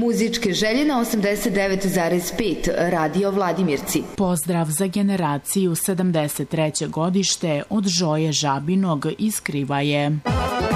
Muzičke želje na 89,5 Radio Vladimirci. Pozdrav za generaciju 73. godište od Žoje Žabinog iz Krivaje.